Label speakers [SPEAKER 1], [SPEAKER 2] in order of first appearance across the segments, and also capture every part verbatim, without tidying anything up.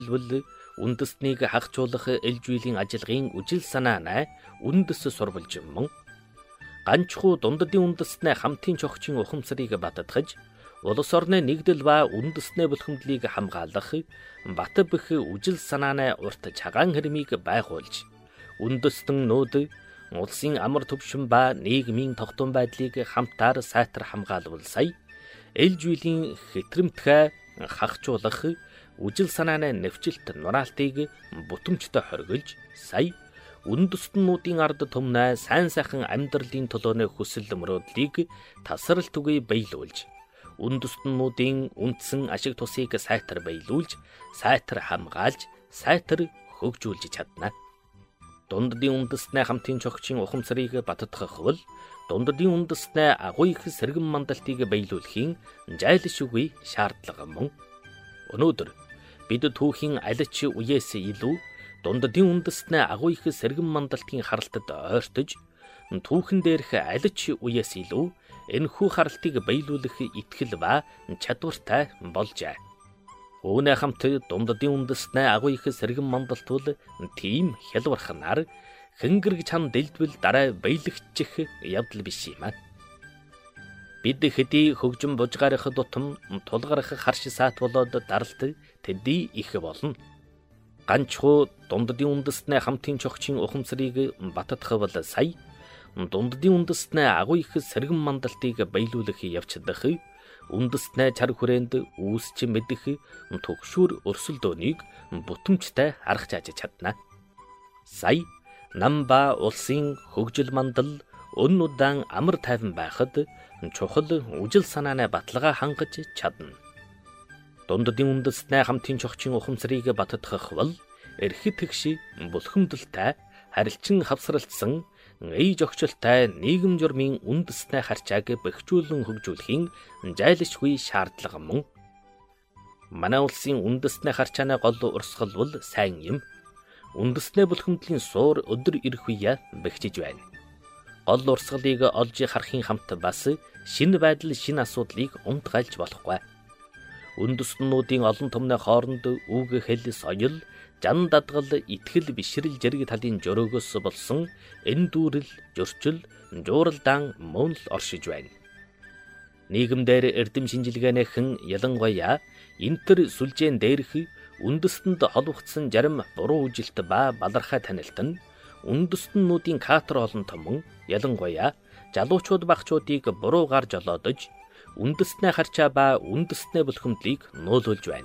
[SPEAKER 1] Хэлбэл үндэстнийг хагжуулах эл зүйлийн ажиллагааны үжил санаанай үндэс сурвалж мөн ганчхүү дундадын үндэстнээ хамтын чогчийн ухамсарыг баттгаж улс орны нэгдэл ба үндэстнээ бүлхэмдлийг хамгаалах бат бэх үжил санаанай урт чагаан хэрмийг байгуулж үндэстэн нүүд улсын амар төвшин ба нийгмийн тогтун байдлыг хамтаар сайтар хамгаалвал сая эл зүйлийн хэтрэмтгай хагжуулах үжил санааны нэвчилт нураалтыг бүтэмжтэй хоригдж сая үндэстнүүдийн ард түмнээ сайн сайхан амьдралын төлөөний хүсэл мөрөөдлийг тасралт үгүй баялуулж үндэстнүүдийн үндсэн ашиг тусыг сайтар баялуулж сайтар хамгаалж сайтар хөгжүүлж чадна. Дундадын үндэстнээ хамтын чогчийн ухамсарыг баттгах бол дундадын үндэстнээ агуу их сэргэн мандалтыг баялуулахын жайлшгүй шаардлага мөн. Өнөөдөр бид түүхийн аль ч үеэс илүү дундадын үндэстнээ агуу их сэргэн мандалтын харалтад ойртож түүхэн дээрх аль ч үеэс илүү энэхүү харалтыг баялуулах итгэл ба чадвартай болжээ. Үүнээ хамт дундадын үндэстнээ агуу их сэргэн мандалтвал тийм хялбарханаар хөнгөрг чам дэлдвэл дараа баялагчих явдал биш юм аа. Бид хэдий хөгжим бужгаарах дутам тулгарах харш саат болоод даралт тэдий их болно. Ганчхүү дундадын үндэстнээ хамтын чогчийн ухамсарыг баттгах бол сая дундадын үндэстнээ агуу их сэргэн мандалтыг баялуулах явцдах үндэстнээ чар хүрээнд үүсч мэдэх түгшүүр өрсөлдөөнийг бүтэмжтэй харах чааж чадна. Сая нам ба улсын хөгжил мандал өн удаан амар тайван байхад чухал үжил санааны баталгаа хангаж чадна. Дундадын үндэстнээ хамтын чогчийн ухамсарыг баттгах бол эрхэд тэгш бүлхэмдэлтэй харилцан хавсралцсан ээж огчлтай нийгэм журмын үндэстнээ харчааг бэхжүүлэн хөгжүүлэхийн жайлшгүй шаардлага мөн. Манай улсын үндэстнээ харчааны гол урсгал бол сайн юм. Үндэстнээ бүлхэмдлийн суур өдөр ирэх үе бэхжиж байна. Гол урсгалыг олж харахын хамт бас шинэ байдал шинэ асуудлыг унтгайлж болохгүй. Үндэстнүүдийн олон түмний хооронд үг хэл соёл жан дадгал итгэл бишрэл зэрэг талын жөрөөгөөс болсон энэ дүүрэл зөрчил жууралдаан мөн л оршиж байна. Нийгэмдэр эрдэм шинжилгээнийхэн ялангуяа энтер сүлжээн дээрх үндэстэнд холбогдсон зарим буруу үжилт ба балархай танилт нь үндэстнүүдийн катер олон том ялангуяа залуучууд багчуудыг буруугаар жолоодож үндэстнээ харчаа ба үндэстнээ бүлхэмдлийг нуулуулж байна.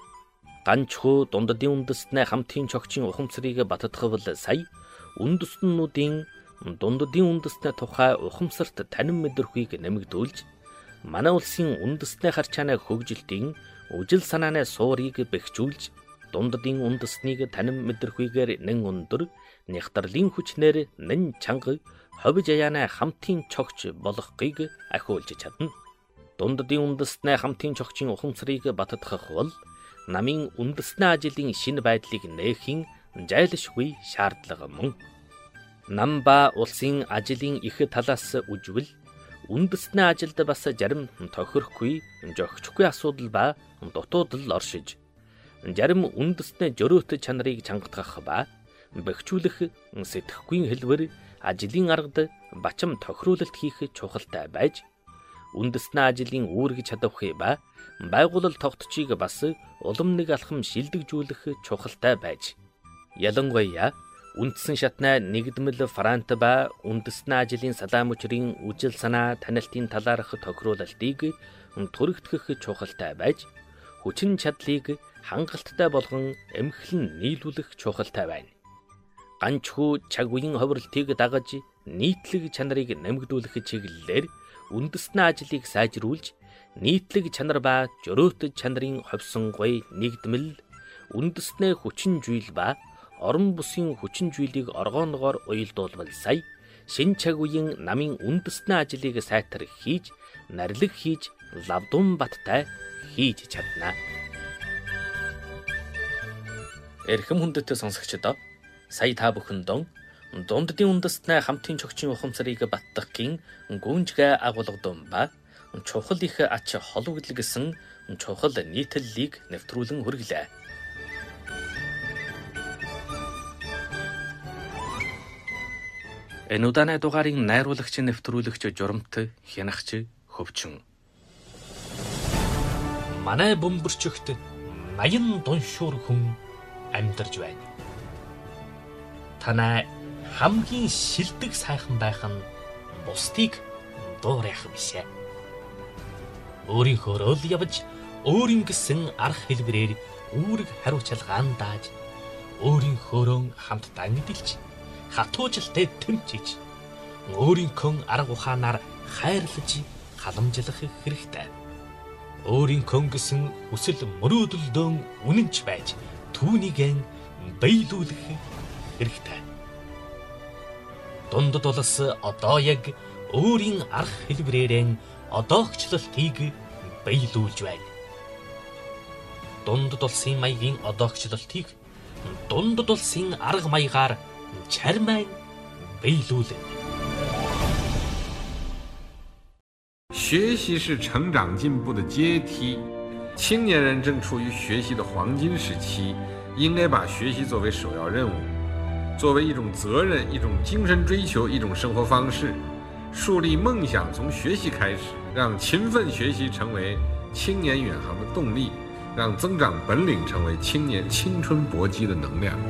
[SPEAKER 1] Ганчхүү дундадын үндэстнээ хамтын чогчийн ухамсарыг баттгах бол сая үндэстнүүдийн дундадын үндэстнээ тухай ухамсарт танин мэдрэхүйг нэмэгдүүлж манай улсын үндэстнээ харчааны хөгжилтийн үжил санааны суурийг бэхжүүлж дундадын үндэстнийг танин мэдрэхүйгээр нэн өндөр нягтралын хүчнэр нэн чанга ховж аяаны хамтын чогч болохыг ахиулж чадна. Дундадын үндэстнээ хамтын чогчийн ухамсарыг баттгах бол намын үндэстний ажлын шинэ байдлыг нээхийн жайлшгүй шаардлага мөн. Нам ба улсын ажлын их талаас үжвэл үндэстний ажилд бас зарим тохирохгүй, жогчгүй асуудал ба дутуудал оршиж, зарим үндэстний жөрөөт чанарыг чангатгах ба бэхжүүлэх сэтгэхгүй хэлбэр ажлын аргад бачим тохируулалт хийх чухалтай байж, үндэстний ажлын үүрэг чадвах ба байгуулал тогтчийг бас улам нэг алхам шилдэгжүүлэх чухалтай байж, ялангуяа үндсэн шатны нэгдмэл фронт ба үндэстний ажлын салаам учрын үжил санаа танилтын талаарх тохируулалтыг түрэгдэх чухалтай байж, хүчин чадлыг хангалттай болгон эмхлэн нийлүүлэх чухалтай байна. Ганчхүү чаг үеийн ховролтыг дагаж нийтлэг чанарыг нэмэгдүүлэх чиглэлээр үндэстний ажлыг сайжруулж, нийтлэг чанар ба жөрөөт чанарын ховсон гоё нэгдмэл үндэстний хүчин жуйл ба орон бүсийн хүчин жуйлыг оргооногоор уялдуулбал сая шинэ чаг үеийн намын үндэстний ажлыг сайтар хийж, нарилэг хийж, лавдун баттай хийж чадна. Эрхэм хүндэт сонсогчдоо, сая та бүхэндээ дундадын үндэстнээ хамтын чогчийн ухамсарыг баттгахын гүнжгэ агуулгадун ба чухал их ач холбогдол гэсэн чухал нийтлэлийг нэвтрүүлэн хүргэлээ. Энэ удааны дугаарыг найруулагч, нэвтрүүлэгч, журамт, хянагч, хөвчин. Манай бөмбөрчөгт наян дуншуур хүн амьдарч байна. Танай хамгийн шилдэг сайхан байх нь бусдыг дуурайх бишээ. Өөрийнхөө л явж, өөрийн гэсэн арга хэлбэрээр үүрэг хариуцлагаан дааж, өөрийнхөөрөө хамтдаа мэдэлж, хатуужилтэй тэмчиж, өөрийнхөө арга ухаанаар хайрлаж, халамжлах хэрэгтэй. Өөрийнхөө гэсэн хүсэл мөрөөдөлдөө үнэнч байж, түүнийг биелүүлэх хэрэгтэй. Дундад улс одоо яг өөрийн арга хэлбэрээр одоогчлолтыг биелүүлж байна. Дундад улсын маягийн одоогчлолтыг дундад улсын арга маягаар чармай биелүүлнэ.
[SPEAKER 2] 学习是成长进步的阶梯，青年人正处于学习的黄金时期，应该把学习作为首要任务，作为一种责任、一种精神追求、一种生活方式。树立梦想从学习开始，让勤奋学习成为青年远航的动力，让增长本领成为青年青春搏击的能量。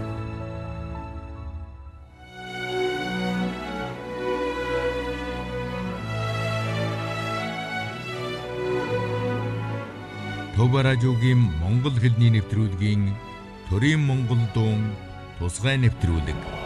[SPEAKER 3] Төвбаражуугийн Монгол хэлний нэвтрүүлгийн төрийн монгол дуун тусгай нэвтрүүлэг